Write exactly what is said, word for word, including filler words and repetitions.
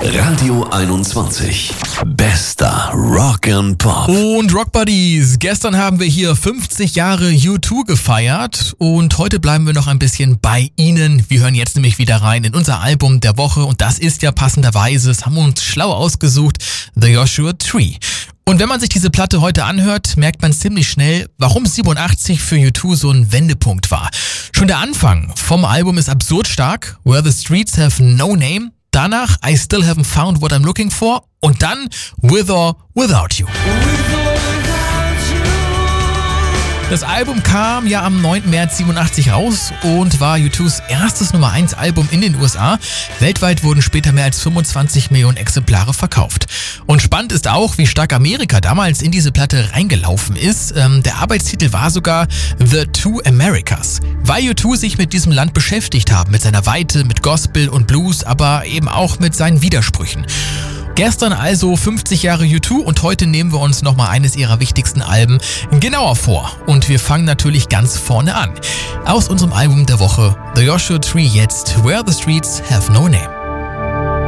Radio einundzwanzig. Bester Rock and Pop. Und Rock Buddies, gestern haben wir hier fünfzig Jahre U zwei gefeiert und heute bleiben wir noch ein bisschen bei Ihnen. Wir hören jetzt nämlich wieder rein in unser Album der Woche und das ist ja passenderweise, das haben wir uns schlau ausgesucht, The Joshua Tree. Und wenn man sich diese Platte heute anhört, merkt man ziemlich schnell, warum siebenundachtzig für U zwei so ein Wendepunkt war. Schon der Anfang vom Album ist absurd stark, Where the Streets Have No Name. Danach I Still Haven't Found What I'm Looking For und dann With or Without You. Das Album kam ja am neunten März siebenundachtzig raus und war U zwei's erstes Nummer eins Album in den U S A. Weltweit wurden später mehr als fünfundzwanzig Millionen Exemplare verkauft. Und spannend ist auch, wie stark Amerika damals in diese Platte reingelaufen ist. Ähm, der Arbeitstitel war sogar The Two Americas, weil U zwei sich mit diesem Land beschäftigt haben, mit seiner Weite, mit Gospel und Blues, aber eben auch mit seinen Widersprüchen. Gestern also fünfzig Jahre U zwei und heute nehmen wir uns nochmal eines ihrer wichtigsten Alben genauer vor. Und wir fangen natürlich ganz vorne an. Aus unserem Album der Woche, The Joshua Tree jetzt, Where the Streets Have No Name.